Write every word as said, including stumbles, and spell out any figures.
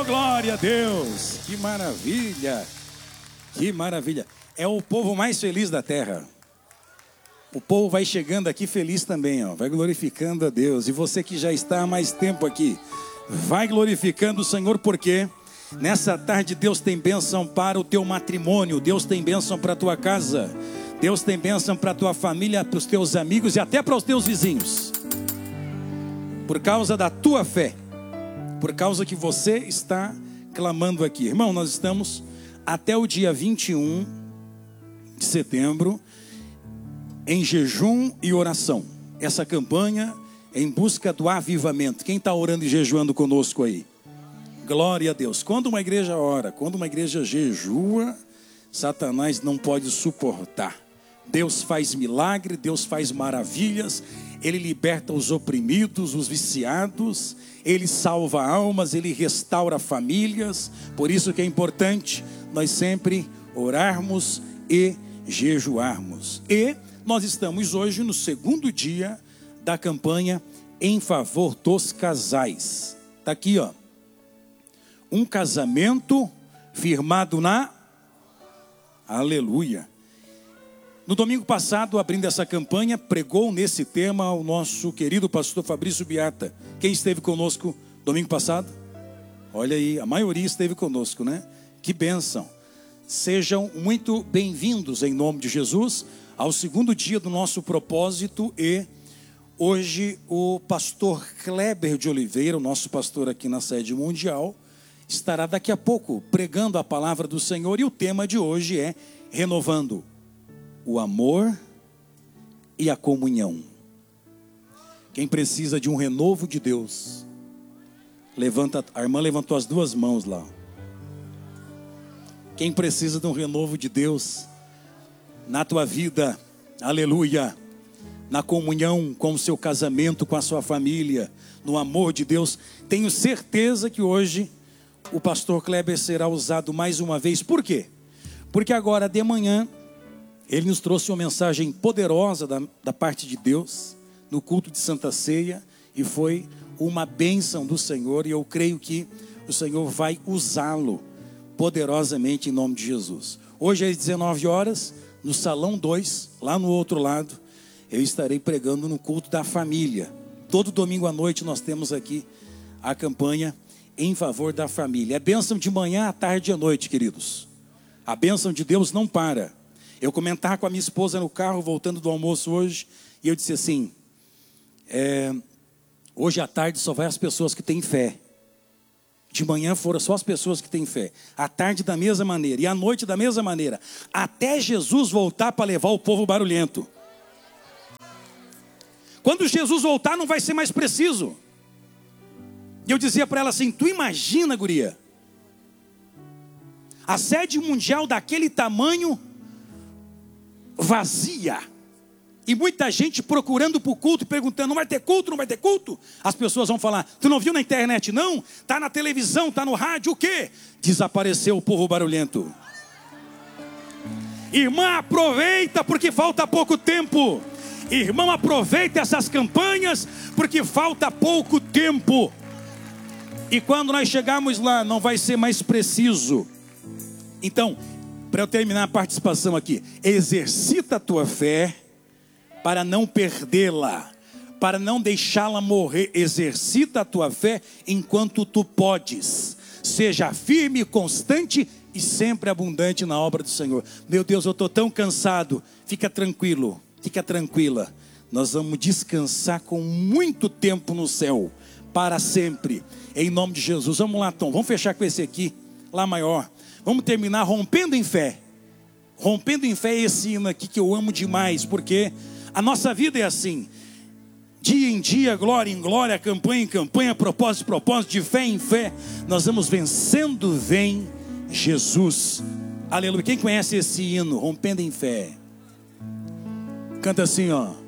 Oh, glória a Deus! Que maravilha! Que maravilha! É o povo mais feliz da terra. O povo vai chegando aqui feliz também, ó, vai glorificando a Deus. E você que já está há mais tempo aqui, vai glorificando o Senhor, porque nessa tarde Deus tem bênção para o teu matrimônio, Deus tem bênção para a tua casa, Deus tem bênção para a tua família, para os teus amigos e até para os teus vizinhos. Por causa da tua fé, por causa que você está clamando aqui. Irmão, nós estamos até o dia vinte e um de setembro em jejum e oração. Essa campanha em busca do avivamento. Quem está orando e jejuando conosco aí? Glória a Deus. Quando uma igreja ora, quando uma igreja jejua, Satanás não pode suportar. Deus faz milagre, Deus faz maravilhas. Ele liberta os oprimidos, os viciados. Ele salva almas, Ele restaura famílias. Por isso que é importante nós sempre orarmos e jejuarmos. E nós estamos hoje no segundo dia da campanha em favor dos casais. Está aqui, ó. Um casamento firmado na... Aleluia. No domingo passado, abrindo essa campanha, pregou nesse tema o nosso querido pastor Fabrício Biata. Quem esteve conosco domingo passado? Olha aí, a maioria esteve conosco, né? Que bênção. Sejam muito bem-vindos em nome de Jesus ao segundo dia do nosso propósito. E hoje o pastor Kleber de Oliveira, o nosso pastor aqui na sede mundial, estará daqui a pouco pregando a palavra do Senhor. E o tema de hoje é renovando o amor e a comunhão. Quem precisa de um renovo de Deus, levanta, a irmã levantou as duas mãos lá. Quem precisa de um renovo de Deus na tua vida, aleluia, na comunhão com o seu casamento, com a sua família, no amor de Deus, tenho certeza que hoje o pastor Kleber será usado mais uma vez. Por quê? Porque agora de manhã ele nos trouxe uma mensagem poderosa da, da parte de Deus no culto de Santa Ceia, e foi uma bênção do Senhor, e eu creio que o Senhor vai usá-lo poderosamente em nome de Jesus. Hoje às dezenove horas, no salão dois, lá no outro lado, eu estarei pregando no culto da família. Todo domingo à noite nós temos aqui a campanha em favor da família. É bênção de manhã, à tarde e à noite, queridos. A bênção de Deus não para. Eu comentava com a minha esposa no carro, voltando do almoço hoje, e eu disse assim, é, hoje à tarde só vai as pessoas que têm fé. De manhã foram só as pessoas que têm fé. À tarde da mesma maneira. E à noite da mesma maneira. Até Jesus voltar para levar o povo barulhento. Quando Jesus voltar não vai ser mais preciso. E eu dizia para ela assim, tu imagina, guria, a sede mundial daquele tamanho vazia. E muita gente procurando por culto, perguntando, não vai ter culto, não vai ter culto? As pessoas vão falar, tu não viu na internet não? Está na televisão, está no rádio, o quê? Desapareceu o povo barulhento. Irmã, aproveita porque falta pouco tempo. Irmão, aproveita essas campanhas porque falta pouco tempo. E quando nós chegarmos lá, não vai ser mais preciso. Então, para eu terminar a participação aqui, exercita a tua fé para não perdê-la, para não deixá-la morrer. Exercita a tua fé enquanto tu podes. Seja firme, constante e sempre abundante na obra do Senhor. Meu Deus, eu estou tão cansado. Fica tranquilo, fica tranquila. Nós vamos descansar com muito tempo no céu, para sempre, em nome de Jesus. Vamos lá, Tom, vamos fechar com esse aqui, lá maior. Vamos terminar rompendo em fé. Rompendo em fé é esse hino aqui que eu amo demais, porque a nossa vida é assim, dia em dia, glória em glória, campanha em campanha, propósito em propósito, de fé em fé, nós vamos vencendo, vem Jesus, aleluia. Quem conhece esse hino, rompendo em fé? Canta assim, ó.